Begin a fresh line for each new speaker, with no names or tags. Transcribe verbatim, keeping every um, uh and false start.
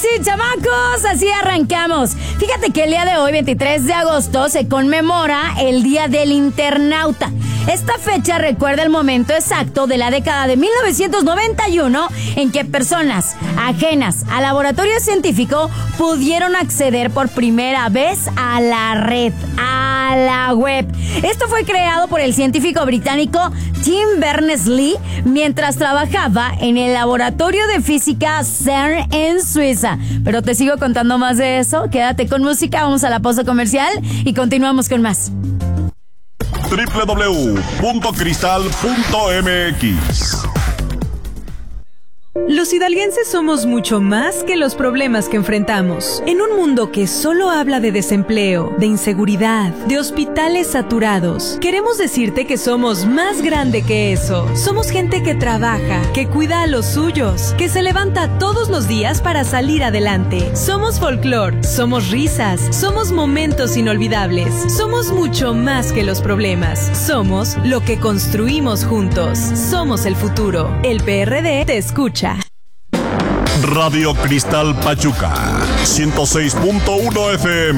sí, chamacos, así arrancamos. Fíjate que el día de hoy, veintitrés de agosto, se conmemora el Día del Internauta. Esta fecha recuerda el momento exacto de la década de mil novecientos noventa y uno en que personas ajenas al laboratorio científico pudieron acceder por primera vez a la red, a la web. Esto fue creado por el científico británico Tim Berners-Lee mientras trabajaba en el laboratorio de física CERN en Suiza. Pero te sigo contando más de eso. Quédate con música, vamos a la pausa comercial y continuamos con más.
doble u doble u doble u punto cristal punto m x.
Los hidalguenses somos mucho más que los problemas que enfrentamos. En un mundo que solo habla de desempleo, de inseguridad, de hospitales saturados, queremos decirte que somos más grande que eso. Somos gente que trabaja, que cuida a los suyos, que se levanta todos los días para salir adelante. Somos folclor, somos risas, somos momentos inolvidables. Somos mucho más que los problemas. Somos lo que construimos juntos. Somos el futuro. El P R D te escucha.
Radio Cristal Pachuca, ciento seis punto uno F M.